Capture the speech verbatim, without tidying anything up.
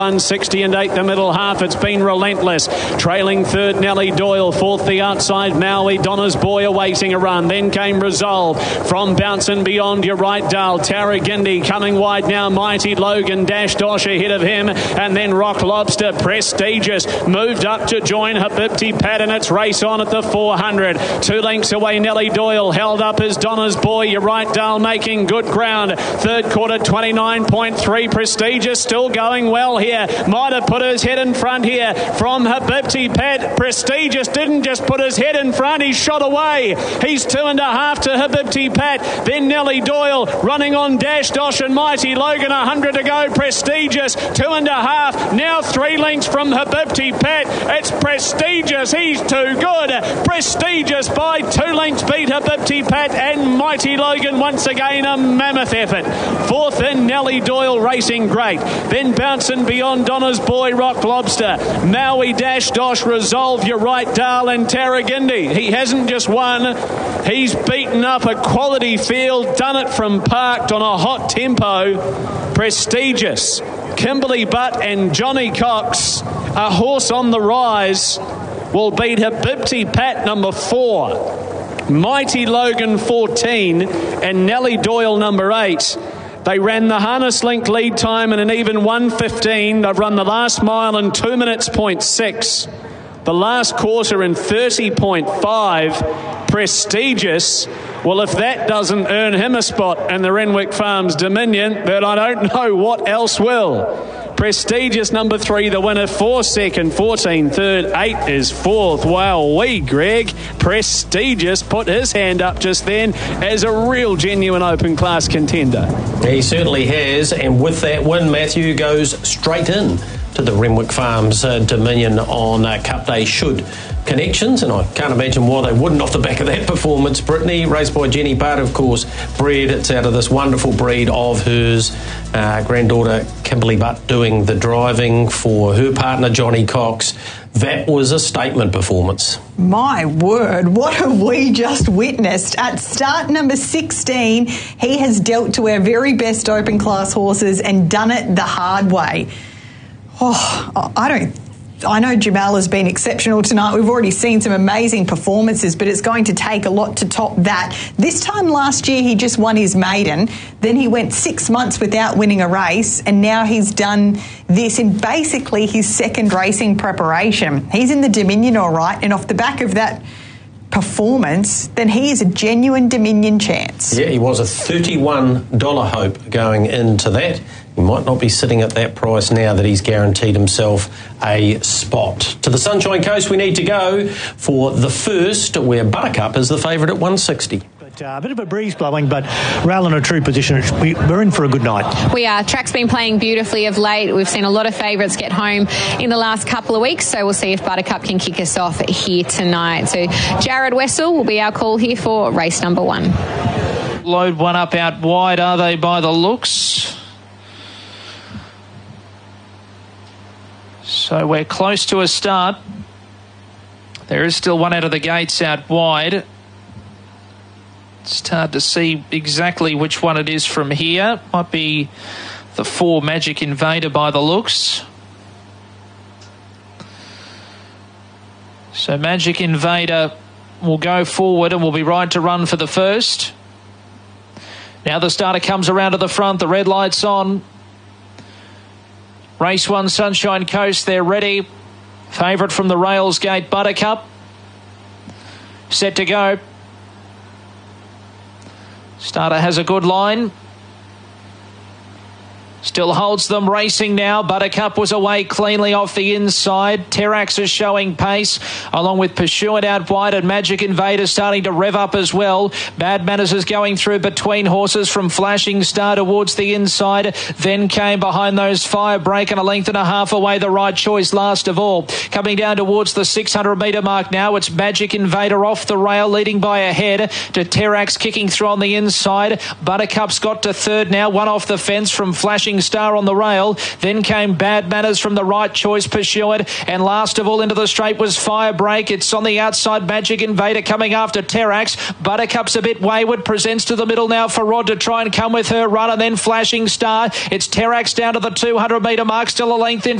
one sixty and eight the middle half. It's been relentless. Trailing third, Nellie Doyle. Fourth, the outside, Maui. Donna's Boy awaiting a run. Then came Resolve. From Bouncing Beyond, you're right, Dale. Tarragindi coming wide now. Mighty Logan. Dash Dosh ahead of him. And then Rock Lobster. Prestigious moved up to join Habibti Pat, and it's race on at the four hundred. Two lengths away, Nellie Doyle. Held up as Donna's Boy. You're right, Dale, making good ground. Third quarter, twenty-nine point three. Prestigious still going well here. Might have put his head in front here from Habibti Pat. Prestigious didn't just put his head in front, he shot away. He's two and a half to Habibti Pat. Then Nellie Doyle running on Dash Dosh and Mighty Logan. A hundred to go. Prestigious two and a half. Now three lengths from Habibti Pat. It's Prestigious. He's too good. Prestigious by two lengths beat Habibti Pat, and Mighty Logan once again a mammoth effort. Fourth in, Nellie Doyle racing great. Then Bouncing Beyond, Donna's Boy, Rock Lobster, Maui, Dash Dosh, Resolve, you're right, Dale, and Tarragindi. He hasn't just won, he's beaten up a quality field, done it from parked on a hot tempo. Prestigious, Kimberly Butt and Johnny Cox, a horse on the rise, will beat Habibti Pat number four, Mighty Logan fourteen, and Nellie Doyle number eight. They ran the harness link lead time in an even one fifteen. They've run the last mile in two minutes point six. The last quarter in thirty point five. Prestigious. Well, if that doesn't earn him a spot in the Renwick Farms Dominion, then I don't know what else will. Prestigious number three, the winner. Four second, fourteen third, eight is fourth. Wow, we Greg. Prestigious put his hand up just then as a real genuine open class contender. He certainly has, and with that win, Matthew goes straight in to the Renwick Farms uh, Dominion on uh, Cup Day should Connections, and I can't imagine why they wouldn't off the back of that performance. Brittany, raced by Jenny Bart, of course, bred. It's out of this wonderful breed of hers. Uh, granddaughter Kimberly Butt doing the driving for her partner Johnny Cox. That was a statement performance. My word, what have we just witnessed? At start number sixteen, he has dealt to our very best open class horses and done it the hard way. Oh, I don't I know Jamal has been exceptional tonight. We've already seen some amazing performances, but it's going to take a lot to top that. This time last year, he just won his maiden. Then he went six months without winning a race, and now he's done this in basically his second racing preparation. He's in the Dominion all right, and off the back of that performance, then he is a genuine Dominion chance. Yeah, he was a thirty-one dollars hope going into that. He might not be sitting at that price now that he's guaranteed himself a spot. To the Sunshine Coast we need to go for the first, where Buttercup is the favourite at one sixty. But, uh, a bit of a breeze blowing, but rail in a true position. We, we're in for a good night. We are. Track's been playing beautifully of late. We've seen a lot of favourites get home in the last couple of weeks, so we'll see if Buttercup can kick us off here tonight. So Jared Wessel will be our call here for race number one. Load one up out wide, are they, by the looks? So we're close to a start. There is still one out of the gates out wide. It's hard to see exactly which one it is from here. Might be the four Magic Invader by the looks. So Magic Invader will go forward and will be right to run for the first. Now the starter comes around to the front. The red light's on. Race one, Sunshine Coast, they're ready. Favourite from the Rails Gate, Buttercup. Set to go. Starter has a good line. Still holds them racing now. Buttercup was away cleanly off the inside. Terax is showing pace, along with Pursuant out wide, and Magic Invader starting to rev up as well. Bad Manners is going through between horses from Flashing Star towards the inside. Then came behind those Firebreak and a length and a half away. The Right Choice last of all. Coming down towards the six hundred metre mark now. It's Magic Invader off the rail, leading by a head to Terax kicking through on the inside. Buttercup's got to third now. One off the fence from Flashing Star on the rail. Then came Bad Manners from the Right Choice Pursued. And last of all into the straight was Firebreak. It's on the outside. Magic Invader coming after Terrax. Buttercup's a bit wayward. Presents to the middle now for Rod to try and come with her run. And then Flashing Star. It's Terrax down to the two hundred metre mark. Still a length in